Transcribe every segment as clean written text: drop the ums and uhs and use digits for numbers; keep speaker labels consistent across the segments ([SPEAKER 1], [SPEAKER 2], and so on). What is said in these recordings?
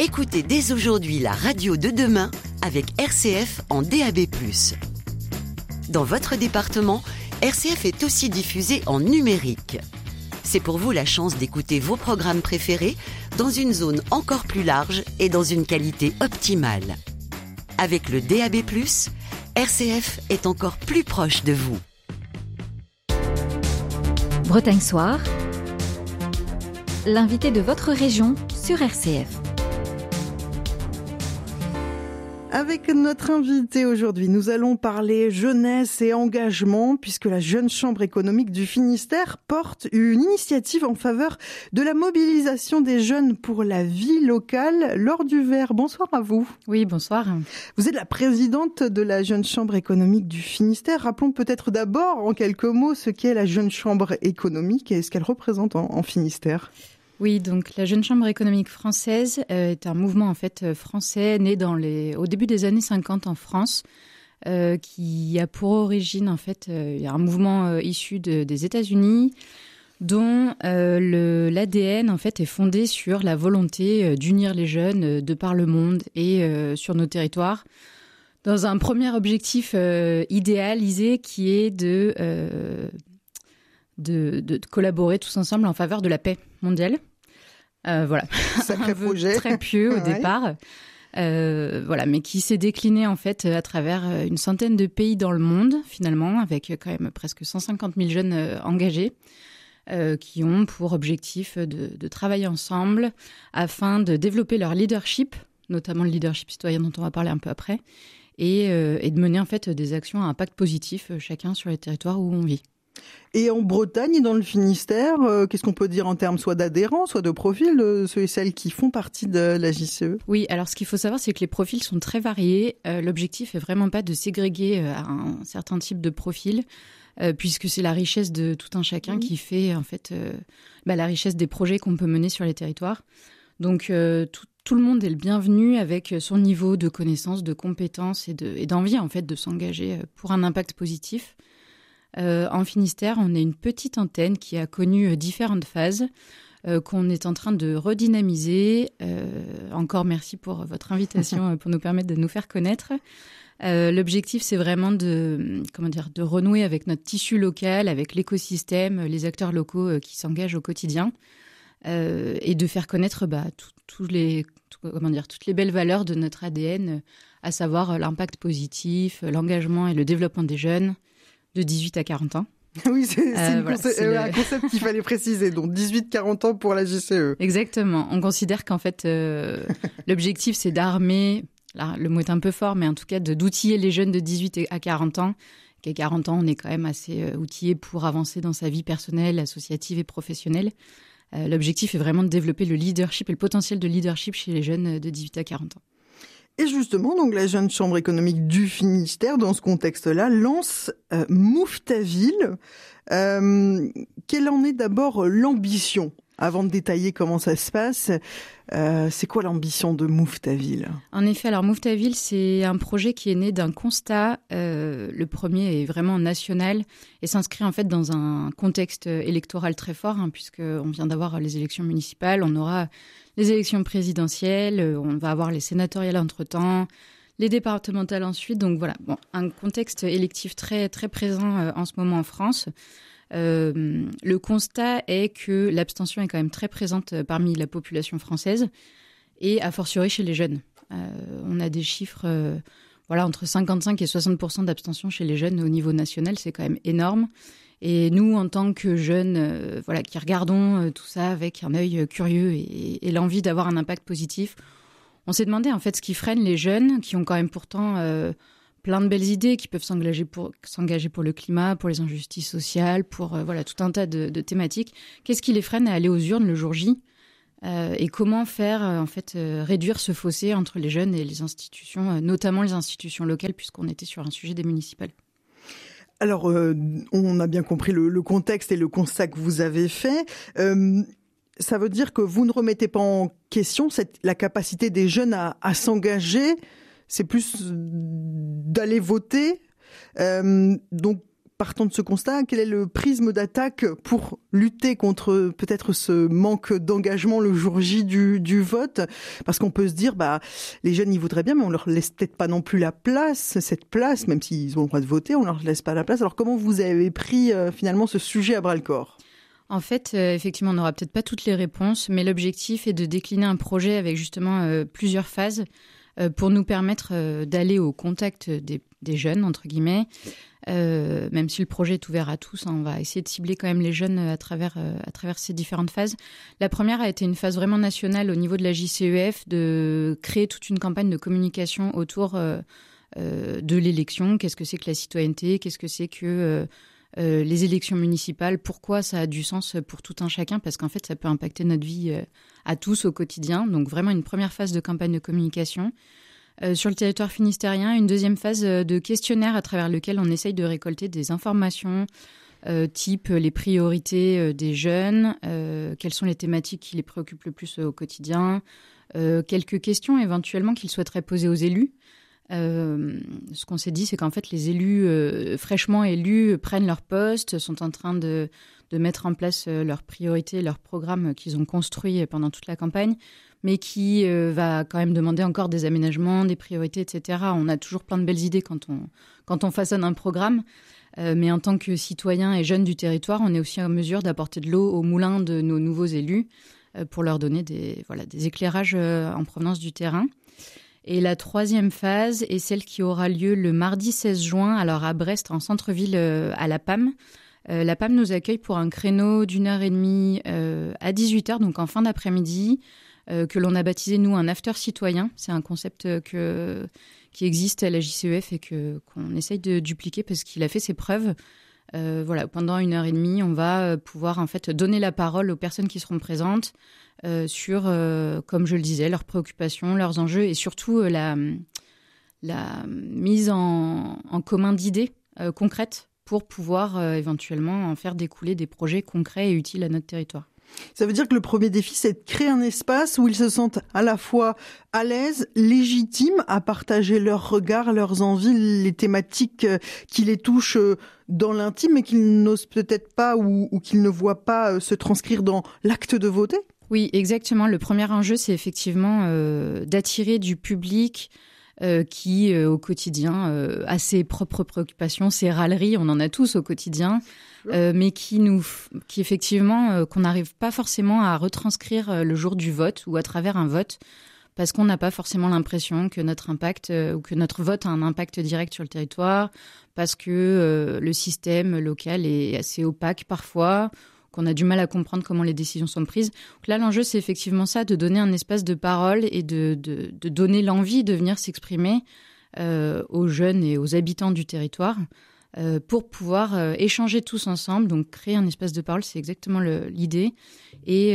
[SPEAKER 1] Écoutez dès aujourd'hui la radio de demain avec RCF en DAB+. Dans votre département, RCF est aussi diffusé en numérique. C'est pour vous la chance d'écouter vos programmes préférés dans une zone encore plus large et dans une qualité optimale. Avec le DAB+, RCF est encore plus proche de vous.
[SPEAKER 2] Bretagne Soir, l'invité de votre région sur RCF.
[SPEAKER 3] Avec notre invité aujourd'hui, nous allons parler jeunesse et engagement puisque la Jeune Chambre économique du Finistère porte une initiative en faveur de la mobilisation des jeunes pour la vie locale. Laure Duvert, bonsoir à vous.
[SPEAKER 4] Oui, bonsoir.
[SPEAKER 3] Vous êtes la présidente de la Jeune Chambre économique du Finistère. Rappelons peut-être d'abord en quelques mots ce qu'est la Jeune Chambre économique et ce qu'elle représente en Finistère.
[SPEAKER 4] Oui, donc la Jeune Chambre économique française est un mouvement en fait français né au début des années 50 en France, qui a pour origine en fait il y a un mouvement issu des États-Unis dont l'ADN en fait est fondé sur la volonté d'unir les jeunes de par le monde et sur nos territoires dans un premier objectif idéalisé qui est de collaborer tous ensemble en faveur de la paix mondiale. Voilà.
[SPEAKER 3] Sacré projet.
[SPEAKER 4] Très pieux au départ. Voilà, mais qui s'est décliné en fait à travers une centaine de pays dans le monde, finalement, avec quand même presque 150 000 jeunes engagés, qui ont pour objectif de travailler ensemble afin de développer leur leadership, notamment le leadership citoyen dont on va parler un peu après, et de mener en fait des actions à impact positif, chacun sur les territoires où on vit.
[SPEAKER 3] Et en Bretagne et dans le Finistère, qu'est-ce qu'on peut dire en termes soit d'adhérents, soit de profils de ceux et celles qui font partie de la JCE ?
[SPEAKER 4] Oui, alors ce qu'il faut savoir, c'est que les profils sont très variés. L'objectif est vraiment pas de ségréguer à un certain type de profil, puisque c'est la richesse de tout un chacun qui fait en fait la richesse des projets qu'on peut mener sur les territoires. Donc tout le monde est le bienvenu avec son niveau de connaissance, de compétences et d'envie en fait de s'engager pour un impact positif. En Finistère, on est une petite antenne qui a connu différentes phases, qu'on est en train de redynamiser. Encore merci pour votre invitation, pour nous permettre de nous faire connaître. L'objectif, c'est vraiment de renouer avec notre tissu local, avec l'écosystème, les acteurs locaux qui s'engagent au quotidien, et de faire connaître toutes les belles valeurs de notre ADN, à savoir l'impact positif, l'engagement et le développement des jeunes, de 18 à 40 ans.
[SPEAKER 3] Oui, c'est un concept qu'il fallait préciser, donc 18-40 ans pour la JCE.
[SPEAKER 4] Exactement. On considère qu'en fait, l'objectif, c'est d'armer, là, le mot est un peu fort, mais en tout cas d'outiller les jeunes de 18 à 40 ans. Qu'à 40 ans, on est quand même assez outillé pour avancer dans sa vie personnelle, associative et professionnelle. L'objectif est vraiment de développer le leadership et le potentiel de leadership chez les jeunes de 18 à 40 ans.
[SPEAKER 3] Et justement, donc la Jeune Chambre économique du Finistère, dans ce contexte-là, lance Move ta ville. Quelle en est d'abord l'ambition ? Avant de détailler comment ça se passe, c'est quoi l'ambition de Move ta ville ?
[SPEAKER 4] En effet, alors Move ta ville, c'est un projet qui est né d'un constat. Le premier est vraiment national et s'inscrit en fait dans un contexte électoral très fort, puisqu'on vient d'avoir les élections municipales, on aura les élections présidentielles, on va avoir les sénatoriales entre-temps, les départementales ensuite. Donc voilà, un contexte électif très, très présent en ce moment en France. Le constat est que l'abstention est quand même très présente parmi la population française et a fortiori chez les jeunes. On a des chiffres entre 55 et 60% d'abstention chez les jeunes au niveau national, c'est quand même énorme. Et nous, en tant que jeunes qui regardons tout ça avec un œil curieux et l'envie d'avoir un impact positif, on s'est demandé en fait ce qui freine les jeunes qui ont quand même pourtant plein de belles idées, qui peuvent s'engager pour le climat, pour les injustices sociales, pour tout un tas de thématiques. Qu'est-ce qui les freine à aller aux urnes le jour J ? Et comment faire réduire ce fossé entre les jeunes et les institutions, notamment les institutions locales, puisqu'on était sur un sujet des municipales.
[SPEAKER 3] Alors, on a bien compris le contexte et le constat que vous avez fait. Ça veut dire que vous ne remettez pas en question la capacité des jeunes à s'engager. C'est plus d'aller voter. Donc, partant de ce constat, quel est le prisme d'attaque pour lutter contre peut-être ce manque d'engagement le jour J du vote? Parce qu'on peut se dire, les jeunes, ils voudraient bien, mais on leur laisse peut-être pas non plus cette place, même s'ils ont le droit de voter, on leur laisse pas la place. Alors comment vous avez pris finalement ce sujet à bras-le-corps?
[SPEAKER 4] En fait, effectivement, on n'aura peut-être pas toutes les réponses, mais l'objectif est de décliner un projet avec justement plusieurs phases pour nous permettre d'aller au contact des jeunes, entre guillemets. Même si le projet est ouvert à tous, on va essayer de cibler quand même les jeunes à travers ces différentes phases. La première a été une phase vraiment nationale au niveau de la JCEF, de créer toute une campagne de communication autour de l'élection. Qu'est-ce que c'est que la citoyenneté? Qu'est-ce que c'est que les élections municipales? Pourquoi ça a du sens pour tout un chacun? Parce qu'en fait, ça peut impacter notre vie à tous au quotidien. Donc vraiment une première phase de campagne de communication. Sur le territoire finistérien, une deuxième phase de questionnaire à travers lequel on essaye de récolter des informations type les priorités des jeunes, quelles sont les thématiques qui les préoccupent le plus au quotidien, quelques questions éventuellement qu'ils souhaiteraient poser aux élus. Ce qu'on s'est dit, c'est qu'en fait, les élus fraîchement élus prennent leur poste, sont en train de mettre en place leurs priorités, leurs programmes qu'ils ont construits pendant toute la campagne, mais qui va quand même demander encore des aménagements, des priorités, etc. On a toujours plein de belles idées quand on façonne un programme, mais en tant que citoyens et jeunes du territoire, on est aussi en mesure d'apporter de l'eau au moulin de nos nouveaux élus pour leur donner des éclairages en provenance du terrain. Et la troisième phase est celle qui aura lieu le mardi 16 juin, alors à Brest, en centre-ville, à la PAM. La PAM nous accueille pour un créneau d'1h30 à 18h, donc en fin d'après-midi, que l'on a baptisé, nous, un after citoyen. C'est un concept qui existe à la JCEF et qu'on essaye de dupliquer parce qu'il a fait ses preuves. Pendant 1h30, on va pouvoir en fait donner la parole aux personnes qui seront présentes sur, comme je le disais, leurs préoccupations, leurs enjeux et surtout la mise en commun d'idées concrètes pour pouvoir éventuellement en faire découler des projets concrets et utiles à notre territoire.
[SPEAKER 3] Ça veut dire que le premier défi, c'est de créer un espace où ils se sentent à la fois à l'aise, légitimes à partager leurs regards, leurs envies, les thématiques qui les touchent dans l'intime mais qu'ils n'osent peut-être pas ou qu'ils ne voient pas se transcrire dans l'acte de voter.
[SPEAKER 4] Oui, exactement. Le premier enjeu, c'est effectivement d'attirer du public qui, au quotidien, a ses propres préoccupations, ses râleries, on en a tous au quotidien, mais qui effectivement, qu'on n'arrive pas forcément à retranscrire le jour du vote ou à travers un vote, parce qu'on n'a pas forcément l'impression que notre impact ou que notre vote a un impact direct sur le territoire, parce que le système local est assez opaque parfois, qu'on a du mal à comprendre comment les décisions sont prises. Donc là, l'enjeu, c'est effectivement ça, de donner un espace de parole et de donner l'envie de venir s'exprimer aux jeunes et aux habitants du territoire pour pouvoir échanger tous ensemble. Donc, créer un espace de parole, c'est exactement l'idée. Et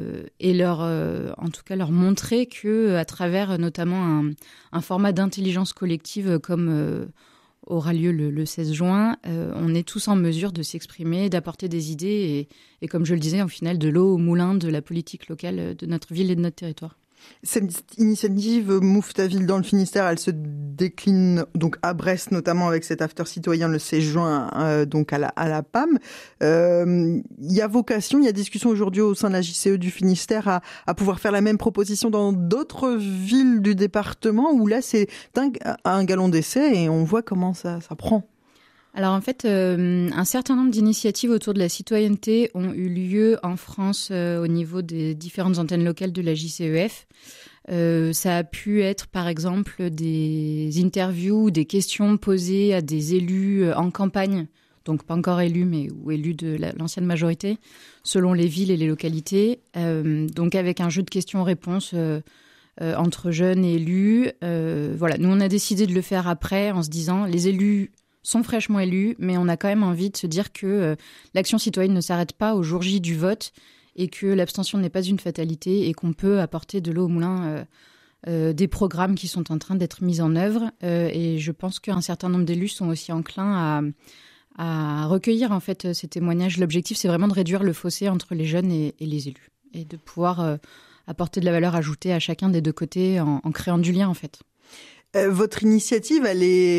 [SPEAKER 4] en tout cas, leur montrer qu'à travers notamment un format d'intelligence collective comme aura lieu le 16 juin, on est tous en mesure de s'exprimer, d'apporter des idées et comme je le disais, au final, de l'eau au moulin de la politique locale de notre ville et de notre territoire.
[SPEAKER 3] Cette initiative Move ta ville dans le Finistère, elle se décline donc à Brest, notamment avec cet after citoyen le 16 juin, donc à la PAM. Il y a vocation, il y a discussion aujourd'hui au sein de la JCE du Finistère à pouvoir faire la même proposition dans d'autres villes du département où là c'est un galon d'essai et on voit comment ça prend.
[SPEAKER 4] Alors en fait, un certain nombre d'initiatives autour de la citoyenneté ont eu lieu en France au niveau des différentes antennes locales de la JCEF. Ça a pu être par exemple des interviews, des questions posées à des élus en campagne, donc pas encore élus, mais ou élus de l'ancienne majorité, selon les villes et les localités. Donc avec un jeu de questions-réponses entre jeunes et élus. Nous on a décidé de le faire après en se disant les élus sont fraîchement élus, mais on a quand même envie de se dire que l'action citoyenne ne s'arrête pas au jour J du vote et que l'abstention n'est pas une fatalité et qu'on peut apporter de l'eau au moulin des programmes qui sont en train d'être mis en œuvre. Et je pense qu'un certain nombre d'élus sont aussi enclins à recueillir en fait ces témoignages. L'objectif, c'est vraiment de réduire le fossé entre les jeunes et les élus et de pouvoir apporter de la valeur ajoutée à chacun des deux côtés en créant du lien en fait.
[SPEAKER 3] Votre initiative, elle est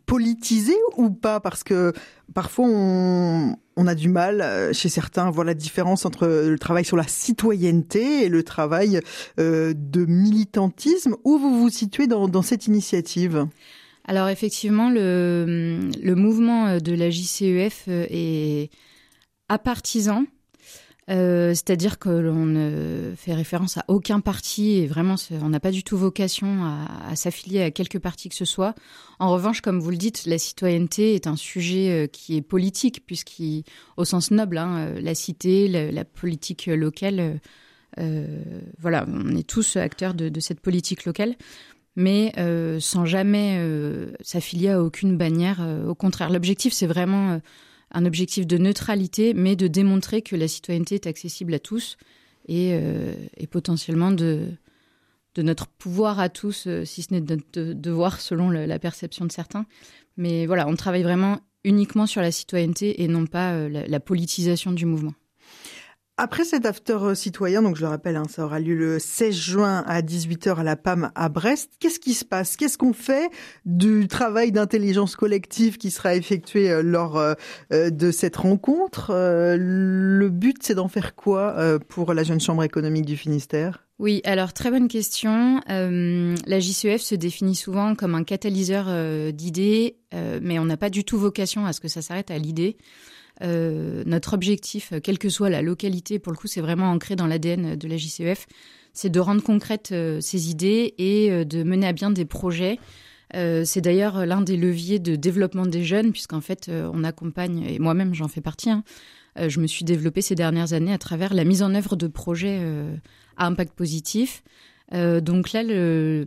[SPEAKER 3] politisé ou pas? Parce que parfois on a du mal chez certains à voir la différence entre le travail sur la citoyenneté et le travail de militantisme. Où vous vous situez dans cette initiative?
[SPEAKER 4] Alors effectivement, le mouvement de la JCEF est apartisan. C'est-à-dire que l'on ne fait référence à aucun parti et vraiment on n'a pas du tout vocation à s'affilier à quelque parti que ce soit. En revanche, comme vous le dites, la citoyenneté est un sujet qui est politique puisqu'au sens noble, la cité, la politique locale, voilà, on est tous acteurs de cette politique locale, mais sans jamais s'affilier à aucune bannière. Au contraire, l'objectif, c'est vraiment un objectif de neutralité, mais de démontrer que la citoyenneté est accessible à tous et potentiellement de notre pouvoir à tous, si ce n'est de notre devoir selon la perception de certains. Mais voilà, on travaille vraiment uniquement sur la citoyenneté et non pas la politisation du mouvement.
[SPEAKER 3] Après cet after citoyen, donc je le rappelle, ça aura lieu le 16 juin à 18h à la PAM à Brest. Qu'est-ce qui se passe? Qu'est-ce qu'on fait du travail d'intelligence collective qui sera effectué lors de cette rencontre? Le but, c'est d'en faire quoi pour la Jeune Chambre économique du Finistère?
[SPEAKER 4] Oui, alors très bonne question. La JCEF se définit souvent comme un catalyseur d'idées, mais on n'a pas du tout vocation à ce que ça s'arrête à l'idée. Notre objectif, quelle que soit la localité, pour le coup, c'est vraiment ancré dans l'ADN de la JCEF, c'est de rendre concrètes ces idées et de mener à bien des projets. C'est d'ailleurs l'un des leviers de développement des jeunes, puisqu'en fait, on accompagne, et moi-même j'en fais partie, je me suis développée ces dernières années à travers la mise en œuvre de projets à impact positif. Donc là, le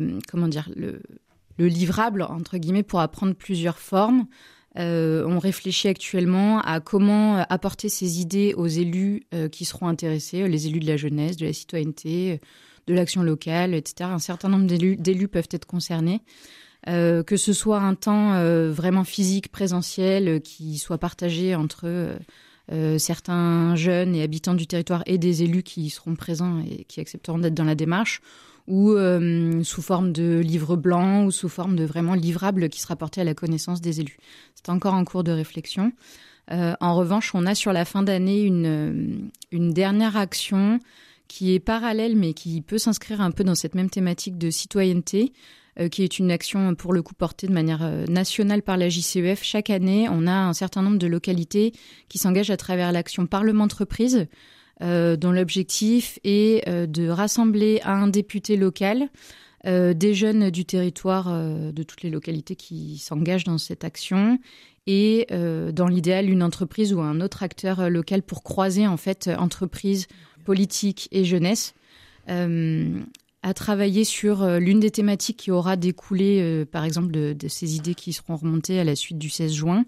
[SPEAKER 4] livrable, entre guillemets, pourra prendre plusieurs formes. On réfléchit actuellement à comment apporter ces idées aux élus qui seront intéressés, les élus de la jeunesse, de la citoyenneté, de l'action locale, etc. Un certain nombre d'élus peuvent être concernés. Que ce soit un temps vraiment physique, présentiel, qui soit partagé entre certains jeunes et habitants du territoire et des élus qui seront présents et qui accepteront d'être dans la démarche, ou sous forme de livre blanc ou sous forme de vraiment livrable qui sera porté à la connaissance des élus. C'est encore en cours de réflexion. En revanche, on a sur la fin d'année une dernière action qui est parallèle mais qui peut s'inscrire un peu dans cette même thématique de citoyenneté, qui est une action pour le coup portée de manière nationale par la JCEF. Chaque année, on a un certain nombre de localités qui s'engagent à travers l'action Parlement-entreprise, dont l'objectif est de rassembler à un député local des jeunes du territoire de toutes les localités qui s'engagent dans cette action et dans l'idéal une entreprise ou un autre acteur local pour croiser en fait entreprise, politique et jeunesse, à travailler sur l'une des thématiques qui aura découlé par exemple de ces idées qui seront remontées à la suite du 16 juin.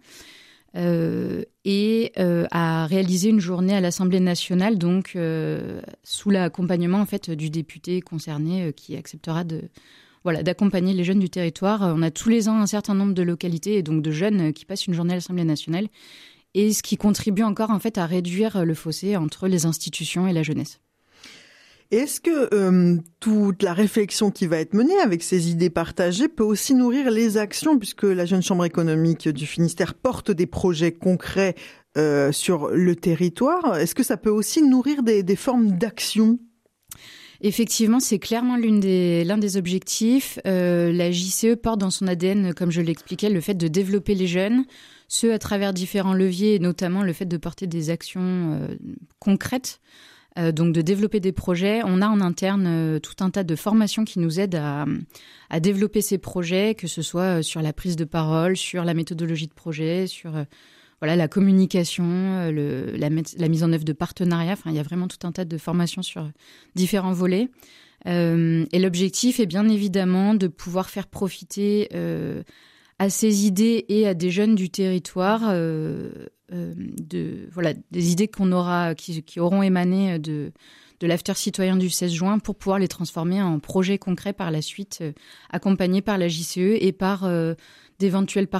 [SPEAKER 4] Et à réaliser une journée à l'Assemblée nationale, donc sous l'accompagnement en fait du député concerné qui acceptera d'accompagner les jeunes du territoire. On a tous les ans un certain nombre de localités et donc de jeunes qui passent une journée à l'Assemblée nationale, et ce qui contribue encore en fait à réduire le fossé entre les institutions et la jeunesse.
[SPEAKER 3] Est-ce que toute la réflexion qui va être menée avec ces idées partagées peut aussi nourrir les actions, puisque la Jeune Chambre économique du Finistère porte des projets concrets sur le territoire? Est-ce que ça peut aussi nourrir des formes d'action?
[SPEAKER 4] Effectivement, c'est clairement l'un des objectifs. La JCE porte dans son ADN, comme je l'expliquais, le fait de développer les jeunes, ce à travers différents leviers, et notamment le fait de porter des actions concrètes. Donc de développer des projets. On a en interne tout un tas de formations qui nous aident à développer ces projets, que ce soit sur la prise de parole, sur la méthodologie de projet, sur la communication, la mise en œuvre de partenariats. Enfin, il y a vraiment tout un tas de formations sur différents volets. Et l'objectif est bien évidemment de pouvoir faire profiter à ces idées et à des jeunes du territoire des idées qui auront émané de l'after citoyen du 16 juin pour pouvoir les transformer en projets concrets par la suite, accompagnés par la JCE et par d'éventuels partenaires